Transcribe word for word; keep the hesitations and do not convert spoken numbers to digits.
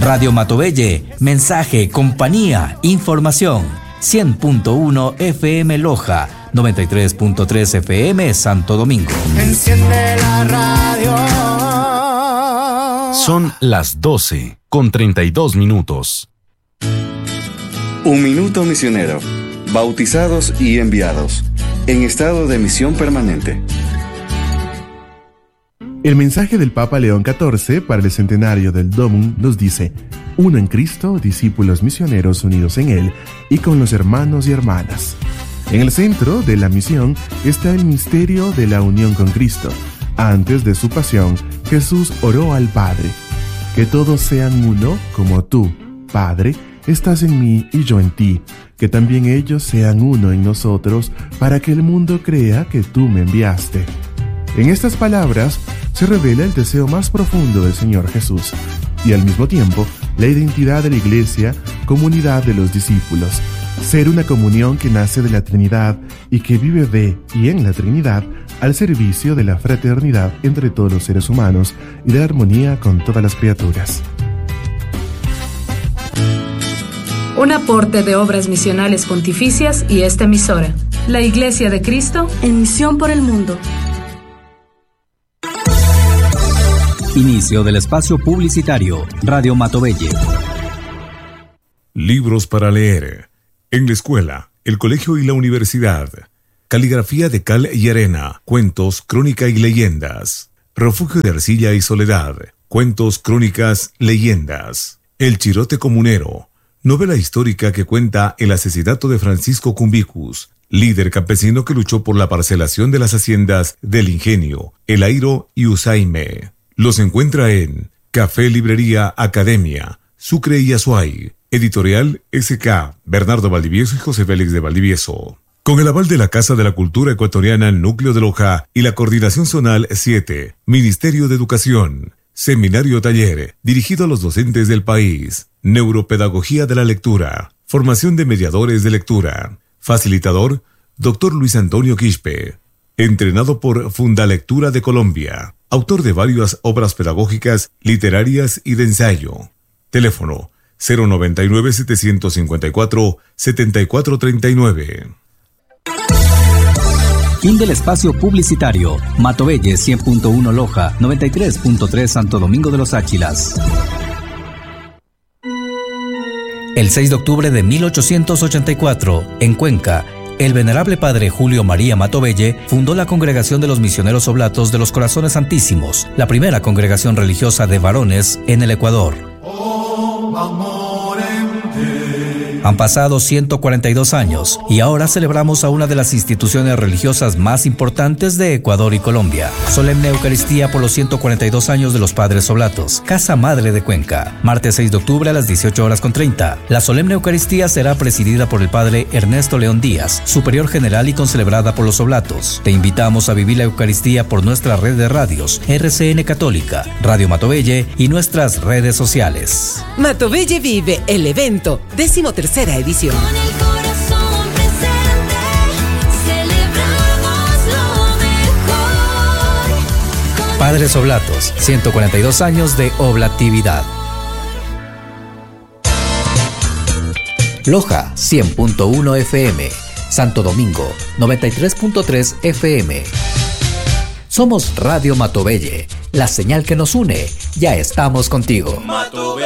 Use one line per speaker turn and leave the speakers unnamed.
Radio Matovelle, mensaje, compañía, información. cien punto uno F M Loja, noventa y tres punto tres F M Santo Domingo.
Enciende la radio.
Son las doce con treinta y dos minutos.
Un minuto misionero. Bautizados y enviados. En estado de misión permanente.
El mensaje del Papa León catorce para el centenario del Domum nos dice: uno en Cristo, discípulos misioneros unidos en Él y con los hermanos y hermanas. En el centro de la misión está el misterio de la unión con Cristo. Antes de su pasión, Jesús oró al Padre: que todos sean uno como tú, Padre, estás en mí y yo en ti, que también ellos sean uno en nosotros, para que el mundo crea que tú me enviaste. En estas palabras se revela el deseo más profundo del Señor Jesús y al mismo tiempo la identidad de la Iglesia, comunidad de los discípulos, ser una comunión que nace de la Trinidad y que vive de y en la Trinidad al servicio de la fraternidad entre todos los seres humanos y de la armonía con todas las criaturas.
Un aporte de Obras Misionales Pontificias y esta emisora. La Iglesia de Cristo en misión por el mundo.
Inicio del espacio publicitario. Radio Matovelle.
Libros para leer. En la escuela, el colegio y la universidad. Caligrafía de cal y arena. Cuentos, crónica y leyendas. Refugio de arcilla y soledad. Cuentos, crónicas, leyendas. El chirote comunero. Novela histórica que cuenta el asesinato de Francisco Cumbicus, líder campesino que luchó por la parcelación de las haciendas del Ingenio, El Airo y Usaime. Los encuentra en Café Librería Academia, Sucre y Azuay. Editorial S K, Bernardo Valdivieso y José Félix de Valdivieso. Con el aval de la Casa de la Cultura Ecuatoriana Núcleo de Loja y la Coordinación Zonal siete, Ministerio de Educación. Seminario taller, dirigido a los docentes del país. Neuropedagogía de la lectura. Formación de mediadores de lectura. Facilitador, doctor Luis Antonio Quispe. Entrenado por Fundalectura de Colombia. Autor de varias obras pedagógicas, literarias y de ensayo. Teléfono cero noventa y nueve, setecientos cincuenta y cuatro, setenta y cuatro treinta y nueve.
Fin del espacio publicitario. Matovelle cien punto uno Loja, noventa y tres punto tres Santo Domingo de los Áchilas. El seis de octubre de mil ochocientos ochenta y cuatro, en Cuenca, el venerable padre Julio María Matovelle fundó la Congregación de los Misioneros Oblatos de los Corazones Santísimos, la primera congregación religiosa de varones en el Ecuador. Han pasado ciento cuarenta y dos años y ahora celebramos a una de las instituciones religiosas más importantes de Ecuador y Colombia. Solemne Eucaristía por los ciento cuarenta y dos años de los Padres Oblatos, Casa Madre de Cuenca. Martes seis de octubre a las dieciocho horas con treinta. La Solemne Eucaristía será presidida por el Padre Ernesto León Díaz, Superior General y concelebrada por los Oblatos. Te invitamos a vivir la Eucaristía por nuestra red de radios, R C N Católica, Radio Matovelle y nuestras redes sociales.
Matovelle Vive, el evento, décimo tercera edición.
Con el corazón presente, celebramos lo mejor.
Padres Oblatos, ciento cuarenta y dos años de oblatividad. Loja, cien punto uno F M. Santo Domingo, noventa y tres punto tres F M. Somos Radio Matovelle, la señal que nos une. Ya estamos contigo.